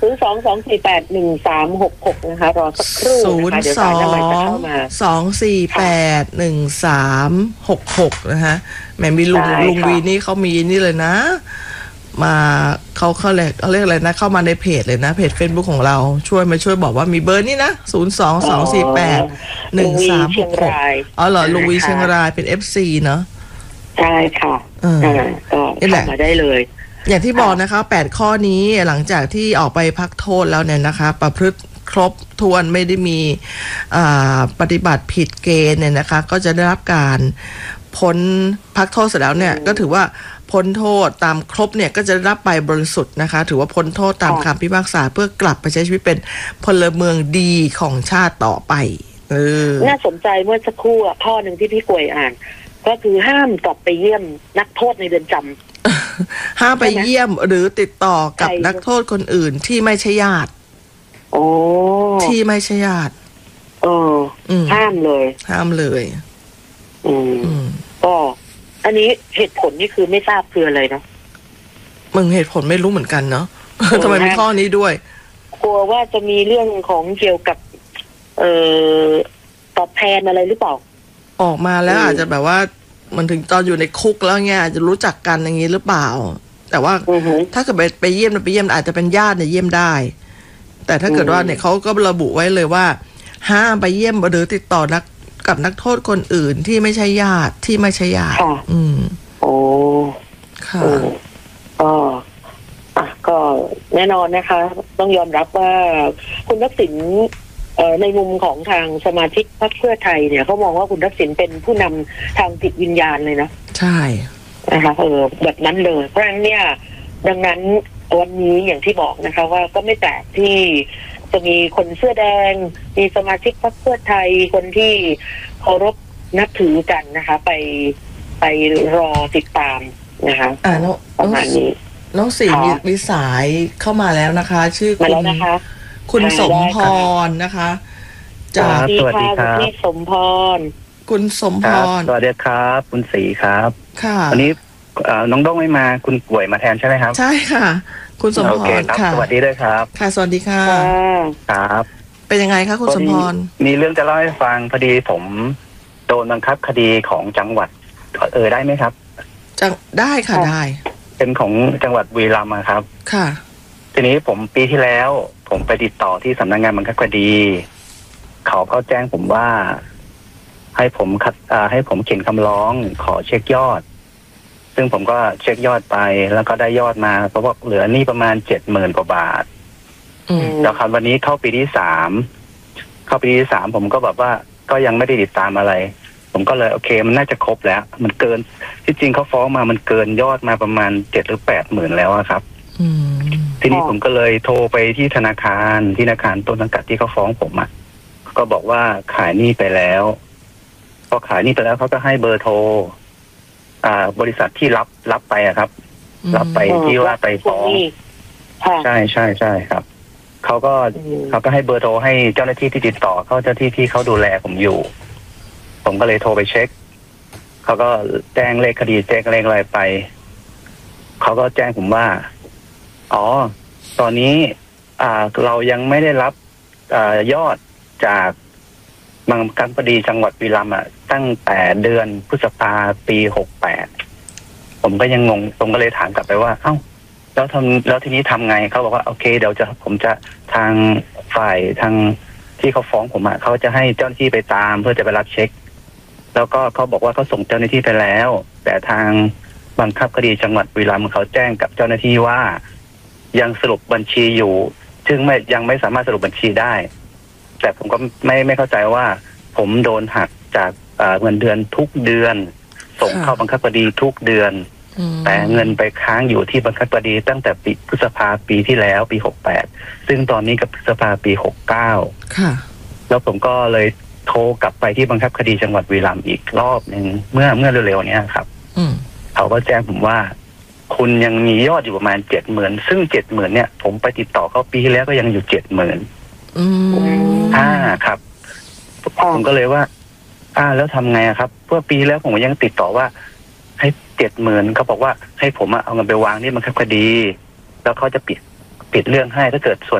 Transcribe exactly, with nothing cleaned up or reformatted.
นย์สองสองสี่แปดหนึ่งสามหกหกนะคะรอสักครู่นะคะเดี๋ยวสายหน้าใหม่จะเข้ามาสองสี่แปดหนึ่งสามหกหกนะคะแหมมีลุงลุงวีนี่เขามีนี่เลยนะมาเขาเขาเรียกเขาเรียกอะไรนะเข้ามาในเพจเลยนะเพจ Facebook ของเราช่วยมาช่วยบอกว่ามีเบอร์นี่นะศูนย์สองสองสี่แปดหนึ่งสามหกหกอ๋อเหรอลุงวีเชียงรายเป็น เอฟ ซี เนาะใช่ค่ะอ่าก็เข้ามาได้เลยอย่างที่บอกนะคะแปดข้อนี้หลังจากที่ออกไปพักโทษแล้วเนี่ยนะคะประพฤติครบถ้วนไม่ได้มีปฏิบัติผิดเกณฑ์เนี่ยนะคะก็จะได้รับการพ้นพักโทษเสร็จแล้วเนี่ยก็ถือว่าพ้นโทษตามครบเนี่ยก็จะได้รับใบบริสุทธิ์นะคะถือว่าพ้นโทษตามคำพิพากษาเพื่อกลับไปใช้ชีวิตเป็นพลเมืองดีของชาติต่อไปเออน่าสนใจเมื่อสักครู่ข้อหนึ่งที่พี่กวยอ่านก็คือห้ามกลับไปเยี่ยมนักโทษในเรือนจำห้ามไปเยี่ยมหรือติดต่อกับนักโทษคนอื่นที่ไม่ใช่ญาติโอ้ที่ไม่ใช่ญาติเออห้ามเลยห้ามเลยอืมก็อันนี้เหตุผลนี่คือไม่ทราบคืออะไรเนาะมึงเหตุผลไม่รู้เหมือนกันเนาะทำไมมีข้อนี้ด้วยกลัวว่าจะมีเรื่องของเกี่ยวกับเอ่อตอบแทนอะไรหรือเปล่าออกมาแล้วอาจจะแบบว่ามันถึงตอนอยู่ในคุกแล้วไงอาจจะรู้จักกันอย่างนี้หรือเปล่าแต่ว่าถ้าเกิดไปไปเยี่ยมไปเยี่ยมอาจจะเป็นญาติเนี่ยเยี่ยมได้แต่ถ้าเกิดว่าเนี่ยเขาก็ระบุไว้เลยว่าห้ามไปเยี่ยมหรือติดต่อนักกับนักโทษคนอื่นที่ไม่ใช่ญาติที่ไม่ใช่ญาติอืมโอ้ค่ะก็อ่ะก็แน่นอนนะคะต้องยอมรับว่าคุณทักษิณในมุมของทางสมาชิกพรรคเพื่อไทยเนี่ยเขามองว่าคุณทักษิณเป็นผู้นำทางจิตวิญญาณเลยนะใช่นะคะเออแบบนั้นเลยเพราะฉะนั้นเนี่ยดังนั้นวันนี้อย่างที่บอกนะคะว่าก็ไม่แปลกที่จะมีคนเสื้อแดงมีสมาชิกพรรคเพื่อไทยคนที่เคารพนับถือกันนะคะไปไปรอติดตามนะคะอ่าน้องประมาณนี้น้องสีมีสายเข้ามาแล้วนะคะชื่อคุณคุณสมพรนะคะจากสวัสดีครับพี่สมพรคุณสมพรสวัสดีครับคุณศรีครับค่ะวันนี้น้องด้งไม่มาคุณป่วยมาแทนใช่ไหมครับใช่ค่ะคุณสมพรค่ะสวัสดีด้วยครับค่ะสวัสดีค่ะครับเป็นยังไงคะคุณสมพรมีเรื่องจะเล่าให้ฟังพอดีผมโดนบังคับคดีของจังหวัดเออได้ไหมครับจังได้ค่ะได้เป็นของจังหวัดบุรีรัมย์ครับค่ะทีนี้ผมปีที่แล้วผมไปติดต่อที่สำนักงานบังคับคดีเขาก็แจ้งผมว่าให้ผมคัดให้ผมเขียนคำร้องขอเช็คยอดซึ่งผมก็เช็คยอดไปแล้วก็ได้ยอดมาเพราะว่าเหลือนี่ประมาณเจ็ดหมื่นกว่าบาทแล้วครับวันนี้เข้าปีที่สามเข้าปีที่สามผมก็แบบว่าก็ยังไม่ได้ติดตามอะไรผมก็เลยโอเคมันน่าจะครบแล้วมันเกินที่จริงเขาฟ้องมามันเกินยอดมาประมาณเจ็ดหรือแปดหมื่นแล้วครับทีนี้ผมก็เลยโทรไปที่ธนาคารที่ธนาคารต้นสังกัดที่เขาฟ้องผมอ่ะก็บอกว่าขายหนี้ไปแล้วพอขายหนี้ไปแล้วเขาก็ให้เบอร์โทรอ่าบริษัทที่รับรับไปอะครับรับไปที่ว่าไปฟ้องใช่ใช่ใช่ครับเขาก็เขาก็ให้เบอร์โทรให้เจ้าหน้าที่ที่ติดต่อเขาเจ้าที่ที่เขาดูแลผมอยู่ผมก็เลยโทรไปเช็คเขาก็แจ้งเลขคดีแจ้งเลขอะไรไปเขาก็แจ้งผมว่าอ๋อตอนนี้อ่าเรายังไม่ได้รับอ่ายอดจากบังคับคดีจังหวัดบุรีรัมย์อ่ะตั้งแต่เดือนพฤษภาปีหกแปดผมก็ยังงงผมก็เลยถามกลับไปว่าเอ้าแล้วทำแล้วทีนี้ทำไงเขาบอกว่าโอเคเดี๋ยวจะผมจะทางฝ่ายทางที่เขาฟ้องผมอ่ะเขาจะให้เจ้าหน้าที่ไปตามเพื่อจะไปรับเช็คแล้วก็เขาบอกว่าเขาส่งเจ้าหน้าที่ไปแล้วแต่ทางบังคับคดีจังหวัดบุรีรัมย์เขาแจ้งกับเจ้าหน้าที่ว่ายังสรุปบัญชีอยู่ซึ่งไม่ยังไม่สามารถสรุปบัญชีได้แต่ผมก็ไม่ไม่เข้าใจว่าผมโดนหักจากเงินเดือนทุกเดือนส่งเข้าบังคับคดีทุกเดือนแต่เงินไปค้างอยู่ที่บังคับคดีตั้งแต่ปีพฤษภาปีที่แล้วปีหกแปดซึ่งตอนนี้กับพฤษภาปีหกเก้าค่ะแล้วผมก็เลยโทรกลับไปที่บังคับคดีจังหวัดบุรีรัมย์อีกรอบหนึ่งเมื่อเมื่อเร็วๆนี้ครับเขาก็แจ้งผมว่าคุณยังมียอดอยู่ประมาณเจ็ดหมื่นซึ่งเจ็ดหมื่นเนี่ยผมไปติดต่อเขาปีที่แล้วก็ยังอยู่เจ็ดหมื่นอ่าครับผมก็เลยว่าอ่าแล้วทำไงครับเพื่อปีแล้วผมยังติดต่อว่าให้เจ็ดหมื่นเขาบอกว่าให้ผมเอาเงินไปวางที่บังคับคดีแล้วเขาจะปิดปิดเรื่องให้ถ้าเกิดส่วน